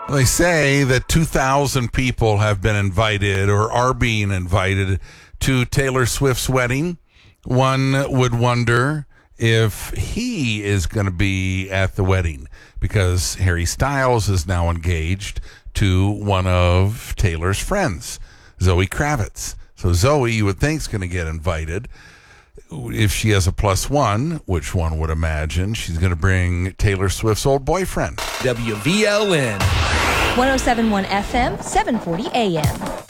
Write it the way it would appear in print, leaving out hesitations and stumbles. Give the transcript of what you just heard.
They say that 2,000 people have been invited or are being invited to Taylor Swift's wedding. One would wonder if he is going to be at the wedding because Harry Styles is now engaged to one of Taylor's friends, Zoe Kravitz. So Zoe, you would think, is going to get invited. If she has a plus one, which one would imagine, she's going to bring Taylor Swift's old boyfriend. WVLN. 107.1 FM, 740 AM.